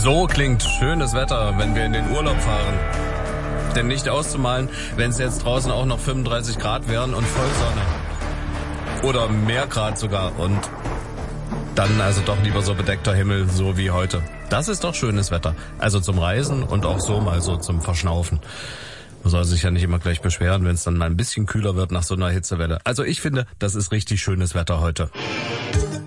So klingt schönes Wetter, wenn wir in den Urlaub fahren. Denn nicht auszumalen, wenn es jetzt draußen auch noch 35 Grad wären und Vollsonne. Oder mehr Grad sogar. Und dann also doch lieber so bedeckter Himmel, so wie heute. Das ist doch schönes Wetter. Also zum Reisen und auch so mal so zum Verschnaufen. Man soll sich ja nicht immer gleich beschweren, wenn es dann mal ein bisschen kühler wird nach so einer Hitzewelle. Also ich finde, das ist richtig schönes Wetter heute.